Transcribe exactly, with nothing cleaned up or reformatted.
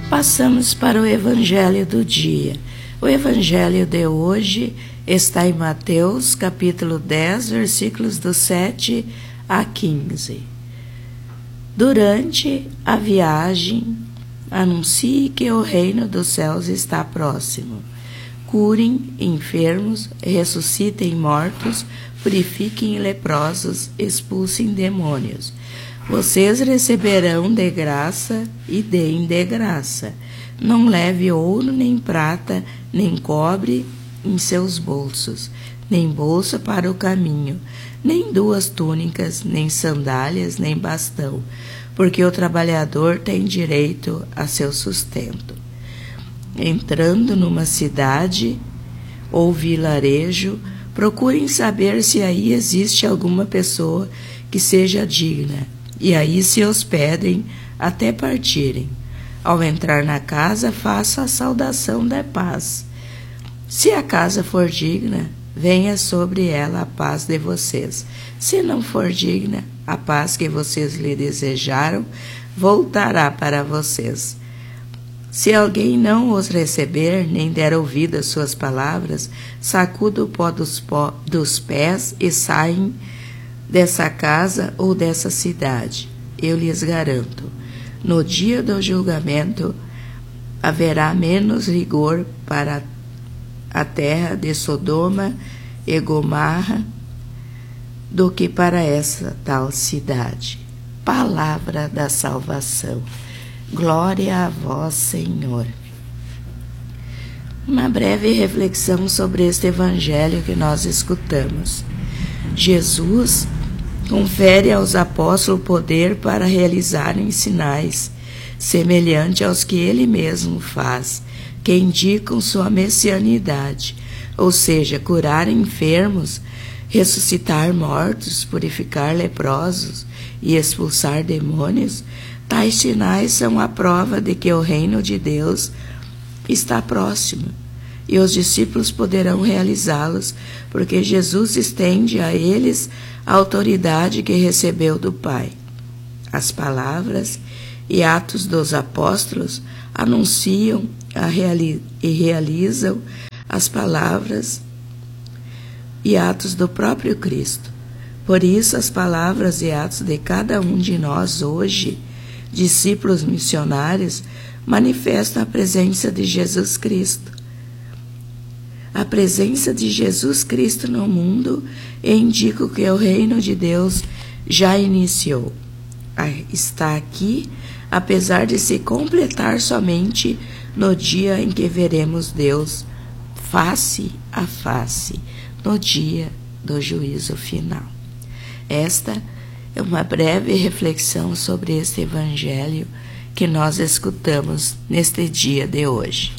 Passamos para o Evangelho do dia. O Evangelho de hoje está em Mateus, capítulo dez, versículos do sete a quinze. Durante a viagem, anuncie que o reino dos céus está próximo. Curem enfermos, ressuscitem mortos, purifiquem leprosos, expulsem demônios. Vocês receberão de graça e deem de graça. Não leve ouro, nem prata, nem cobre em seus bolsos, nem bolsa para o caminho, nem duas túnicas, nem sandálias, nem bastão, porque o trabalhador tem direito a seu sustento. Entrando numa cidade ou vilarejo, procurem saber se aí existe alguma pessoa que seja digna, e aí se hospedem até partirem. Ao entrar na casa, faça a saudação da paz. Se a casa for digna, venha sobre ela a paz de vocês. Se não for digna, a paz que vocês lhe desejaram voltará para vocês. Se alguém não os receber, nem der ouvido às suas palavras, sacuda o pó dos, pó dos pés e saem dessa casa ou dessa cidade. Eu lhes garanto, no dia do julgamento haverá menos rigor para a terra de Sodoma e Gomorra do que para essa tal cidade. Palavra da salvação. Glória a vós, Senhor. Uma breve reflexão sobre este evangelho que nós escutamos. Jesus confere aos apóstolos poder para realizarem sinais, semelhante aos que ele mesmo faz, que indicam sua messianidade, ou seja, curar enfermos, ressuscitar mortos, purificar leprosos e expulsar demônios. Tais sinais são a prova de que o reino de Deus está próximo, e os discípulos poderão realizá-los, porque Jesus estende a eles a autoridade que recebeu do Pai. As palavras e atos dos apóstolos anunciam a reali- e realizam as palavras e atos do próprio Cristo. Por isso, as palavras e atos de cada um de nós hoje, discípulos missionários, manifestam a presença de Jesus Cristo. A presença de Jesus Cristo no mundo indica que o reino de Deus já iniciou. Está aqui, apesar de se completar somente no dia em que veremos Deus face a face, no dia do juízo final. Esta é uma breve reflexão sobre este evangelho que nós escutamos neste dia de hoje.